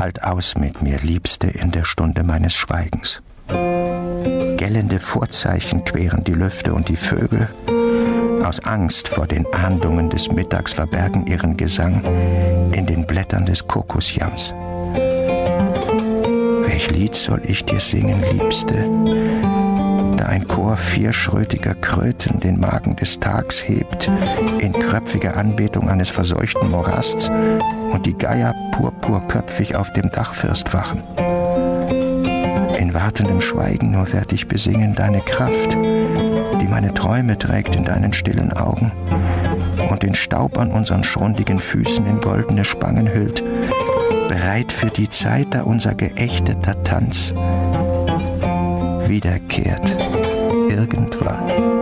Halt aus mit mir, Liebste, in der Stunde meines Schweigens. Gellende Vorzeichen queren die Lüfte und die Vögel. Aus Angst vor den Ahndungen des Mittags verbergen ihren Gesang in den Blättern des Kokosjams. Welch Lied soll ich dir singen, Liebste, da ein Chor vierschrötiger Kröten den Magen des Tags hebt, in kröpfiger Anbetung eines verseuchten Morasts und die Geier purpurköpfig auf dem Dachfirst wachen. In wartendem Schweigen nur werd ich besingen deine Kraft, die meine Träume trägt in deinen stillen Augen und den Staub an unseren schrundigen Füßen in goldene Spangen hüllt, bereit für die Zeit, da unser geächteter Tanz wiederkehrt irgendwann.